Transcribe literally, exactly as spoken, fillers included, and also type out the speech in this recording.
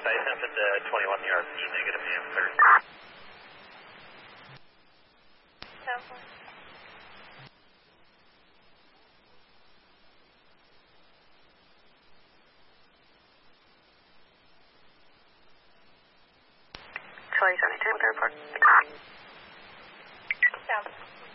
Tyson at the twenty-one yard, E negative, and third. Charlie seventy-two with the report. South.